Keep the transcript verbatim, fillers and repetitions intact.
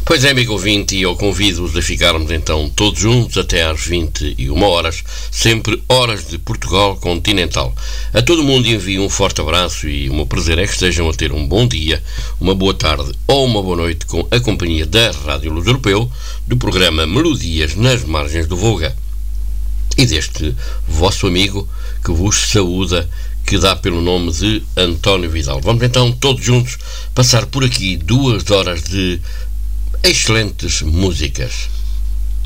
Pois é, amigo ouvinte, e eu convido-vos a ficarmos então todos juntos até às vinte e uma horas, sempre horas de Portugal continental. A todo mundo envio um forte abraço e o meu prazer é que estejam a ter um bom dia, uma boa tarde ou uma boa noite com a companhia da Rádio Luz Europeu, do programa Melodias nas Margens do Volga e deste vosso amigo que vos saúda, que dá pelo nome de António Vidal. Vamos então todos juntos passar por aqui duas horas de excelentes músicas.